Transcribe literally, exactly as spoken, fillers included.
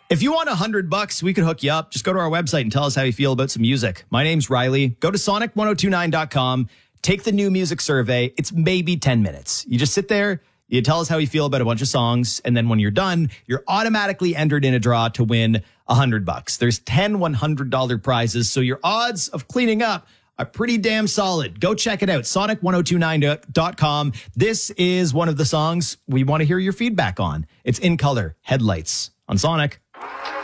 If you want a hundred bucks, we could hook you up. Just go to our website and tell us how you feel about some music. My name's Riley. Go to sonic ten twenty-nine dot com. Take the new music survey. It's maybe ten minutes. You just sit there, you tell us how you feel about a bunch of songs, and then when you're done, you're automatically entered in a draw to win a hundred bucks. There's ten one hundred dollars prizes, so your odds of cleaning up are pretty damn solid. Go check it out, sonic ten twenty-nine dot com. This is one of the songs we want to hear your feedback on. It's In Color, Headlights on Sonic.